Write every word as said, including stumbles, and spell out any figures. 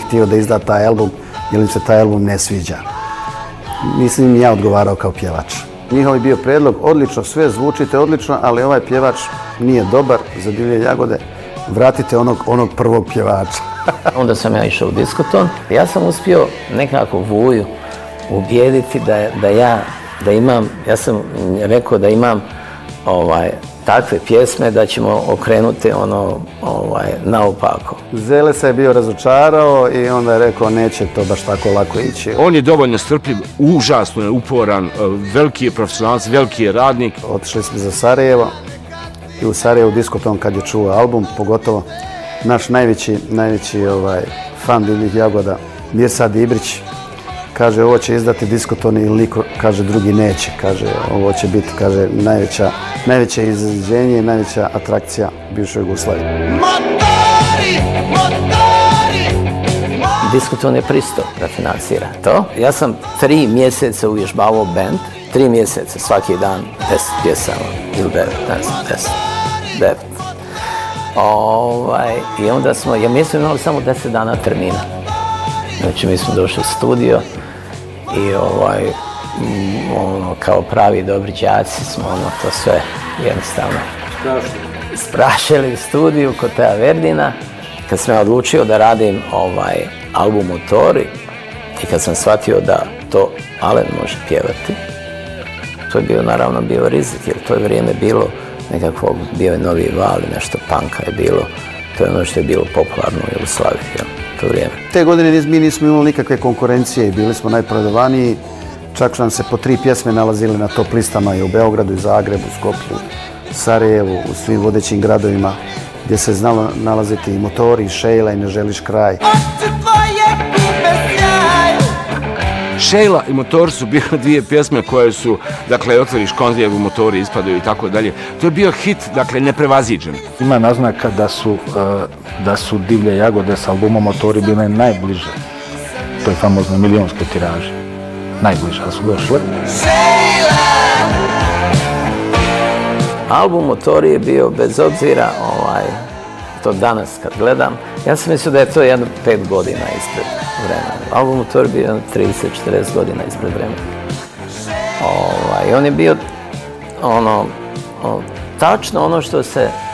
htio da izda taj album jer im se taj album ne sviđa. Nisam im ja odgovarao kao pjevač. Njihov je bio predlog, odlično, sve zvučite odlično, ali ovaj pjevač nije dobar za Divlje jagode. Vratite onog, onog prvog pjevača. Onda sam ja išao u diskoton. Ja sam uspio nekako Vuju ubijediti da, da ja da imam, ja sam rekao da imam ovaj, takve pjesme da ćemo okrenuti ono ovaj, naopako. Zele se je bio razočarao i onda je rekao neće to baš tako lako ići. On je dovoljno strpljiv, užasno je uporan, veliki je profesionalac, veliki je radnik. Otišli smo za Sarajevo i u Sarajevu diskoton kad je čuo album, pogotovo naš najveći, najveći ovaj, fan Divljih jagoda, Mirsad Ibrić, kaže ovo će izdati diskoton ili niko, kaže drugi neće, kaže ovo će biti, kaže najveća, najveće iznenađenje i najveća atrakcija bivšoj Jugoslavije. Motori, motori, Diskoton je pristao da financira to. Ja sam tri mjeseca uvježbavao band, tri mjeseca svaki dan, deset pjesama ili devet, ne znam, deset, devet. Ovaj, I onda smo, ja mi smo imali samo deset dana termina. Znači mi smo došli u studio i ovaj, ono, kao pravi dobri đaci smo ono, to sve jednostavno sprašili u studiju kod Teja Verdina. Kad sam ja odlučio da radim ovaj, album Motori i kad sam shvatio da to Alen može pjevati, to je bio naravno bio rizik, jer to je vrijeme bilo nekakvog, bio je novi val, nešto panka je bilo, to je ono što je bilo popularno u Jugoslaviji, jel, to vrijeme. Te godine mi nismo imali nikakve konkurencije i bili smo najprodavaniji, čak su nam se po tri pjesme nalazili na top listama i u Beogradu, i Zagrebu, Skoplju, Sarajevu, u svim vodećim gradovima gdje se znalo nalaziti i Motori, i Šejla, i Ne želiš kraj. Šejla i Motor su bile dvije pjesme koje su, dakle, otvoriš konzervu, Motori ispadaju i tako dalje. To je bio hit, dakle, neprevaziđen. Ima naznaka da su, da su Divlje jagode s albumom Motori bile najbliže toj famoznoj milionskoj tiraži. Najbliže, da su došle. Album Motori je bio, bez obzira, ovaj, to danas kad gledam, ja sam mislio da je to jedno pet godina ispred vremena. Album Motori je bio trideset do četrdeset godina ispred vremena. Ovaj, on je bio ono, ono, tačno ono što se